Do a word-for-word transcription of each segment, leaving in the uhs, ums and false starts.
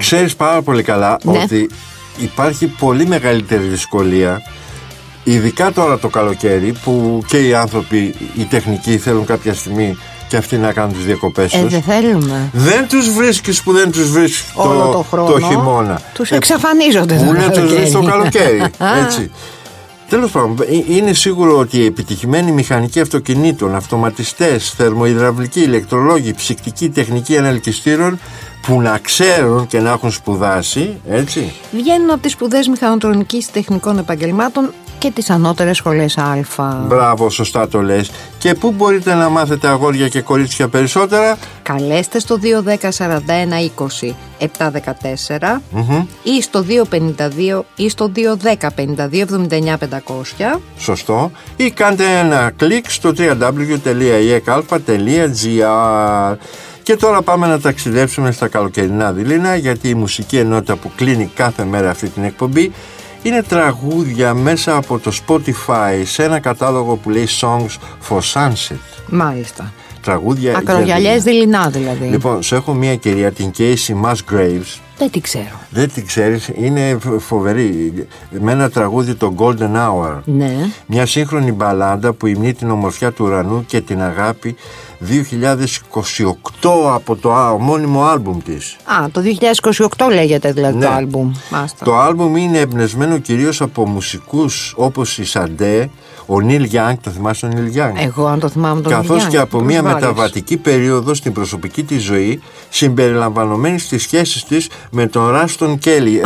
ξέρεις πάρα πολύ καλά, ναι, ότι υπάρχει πολύ μεγαλύτερη δυσκολία, ειδικά τώρα το καλοκαίρι, που και οι άνθρωποι, οι τεχνικοί θέλουν κάποια στιγμή και αυτοί να κάνουν τις διακοπές τους. Ε, δεν θέλουμε. Δεν τους βρίσκεις που δεν τους βρίσκεις το, το, χρόνο, το χειμώνα. Τους εξαφανίζονται ε, το καλοκαίρι. Πού να τους βρίσκεις το καλοκαίρι, έτσι. Τέλος πάντων, είναι σίγουρο ότι οι επιτυχημένοι μηχανικοί αυτοκινήτων, αυτοματιστές, θερμοϊδραυλικοί, ηλεκτρολόγοι, ψυκτικοί, τεχνικοί αναλκυστήρων, που να ξέρουν και να έχουν σπουδάσει, έτσι, βγαίνουν από τις σπουδές μηχανοτρονικής τεχνικών επαγγελμάτων και τις ανώτερες σχολές Α. Μπράβο, σωστά το λες. Και πού μπορείτε να μάθετε, αγόρια και κορίτσια, περισσότερα? Καλέστε στο δύο δέκα σαράντα ένα είκοσι επτακόσια δεκατέσσερα mm-hmm. ή στο δύο πενήντα δύο ή στο δύο δέκα πενήντα δύο εβδομήντα εννιά πεντακόσια. Σωστό. Ή κάντε ένα κλικ στο double-u double-u double-u τελεία ι εκ αλφα τελεία τζι άρ. Και τώρα πάμε να ταξιδέψουμε στα καλοκαιρινά δειλίνα, γιατί η μουσική ενότητα που κλείνει κάθε μέρα αυτή την εκπομπή είναι τραγούδια μέσα από το Spotify, σε ένα κατάλογο που λέει Songs for Sunset. Μάλιστα. Τραγούδια ακρογιαλιές δειλινά δηλαδή. Λοιπόν, σε έχω μια κυρία, την Casey Musgraves. Δεν την ξέρω. Δεν την ξέρεις, είναι φοβερή. Με ένα τραγούδι, το Golden Hour. Ναι. Μια σύγχρονη μπαλάντα που υμνεί την ομορφιά του ουρανού και την αγάπη, δύο χιλιάδες είκοσι οκτώ από το ομώνυμο άλμπουμ της. Α, το δύο χιλιάδες είκοσι οκτώ λέγεται δηλαδή, ναι, το άλμπουμ. Μάστα. Το άλμπουμ είναι εμπνευσμένο κυρίως από μουσικούς όπως η Σαντέ, ο Νίλ Γιάνγκ, το θυμάσαι τον Νίλ Γιάνγκ? Εγώ αν το θυμάμαι τον Νίλ Γιάνγκ. Καθώς και από μια μεταβατική περίοδο στην προσωπική της ζωή, συμπεριλαμβανομένη στις σχέσεις της με τον Ράστον Κέλλι.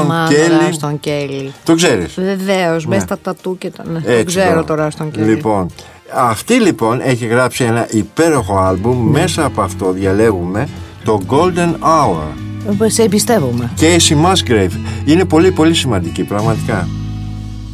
Ράστον Κέλλι. Το ξέρεις? Βεβαίως, ναι, με στα τατού και τα. Ναι, το ξέρω το Ράστον Κέλλι. Λοιπόν, αυτή λοιπόν έχει γράψει ένα υπέροχο άλμπουμ. Ναι. Μέσα από αυτό διαλέγουμε το Golden Hour. Σε εμπιστεύομαι. Casey Musgrave. Είναι πολύ πολύ σημαντική, πραγματικά.